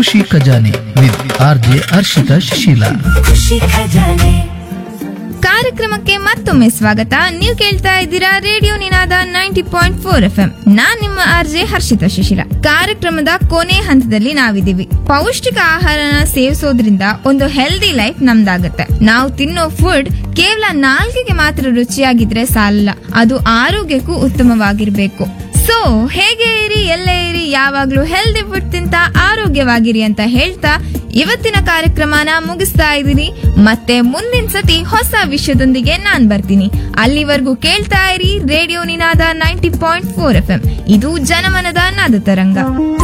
ಖುಷಿ ಖಜಾನೆ with RJ Harshita Shishila. ಕಾರ್ಯಕ್ರಮಕ್ಕೆ ಮತ್ತೊಮ್ಮೆ ಸ್ವಾಗತ. ನೀವು ಕೇಳ್ತಾ ಇದ್ದೀರಾ ರೇಡಿಯೋ ನಿನಾದ 90.4 FM. ನಾನ್ ನಿಮ್ಮ RJ ಹರ್ಷಿತಾ ಶಿಶಿರ. ಕಾರ್ಯಕ್ರಮದ ಕೊನೆ ಹಂತದಲ್ಲಿ ನಾವಿದೀವಿ. ಪೌಷ್ಟಿಕ ಆಹಾರನ ಸೇವಿಸೋದ್ರಿಂದ ಒಂದು ಹೆಲ್ದಿ ಲೈಫ್ ನಮ್ದಾಗತ್ತೆ. ನಾವು ತಿನ್ನೋ ಫುಡ್ ಕೇವಲ ನಾಲ್ಕಿಗೆ ಮಾತ್ರ ರುಚಿಯಾಗಿದ್ರೆ ಸಾಲಲ್ಲ, ಅದು ಆರೋಗ್ಯಕ್ಕೂ ಉತ್ತಮವಾಗಿರ್ಬೇಕು. ಸೊ ಹೇಗೆ ಇರಿ, ಎಲ್ಲೇ ಇರಿ, ಯಾವಾಗ್ಲೂ ಹೆಲ್ದಿ ಫುಡ್ ತಿಂತ ಆರೋಗ್ಯವಾಗಿರಿ ಅಂತ ಹೇಳ್ತಾ ಇವತ್ತಿನ ಕಾರ್ಯಕ್ರಮನ ಮುಗಿಸ್ತಾ ಇದ್ದೀನಿ. ಮತ್ತೆ ಮುಂದಿನ ಸತಿ ಹೊಸ ವಿಷಯದೊಂದಿಗೆ ನಾನ್ ಬರ್ತೀನಿ. ಅಲ್ಲಿವರೆಗೂ ಕೇಳ್ತಾ ಇರಿ ರೇಡಿಯೋ ನಿನಾದ 90.4 FM. ಇದು ಜನಮನದ ನಾದ ತರಂಗ.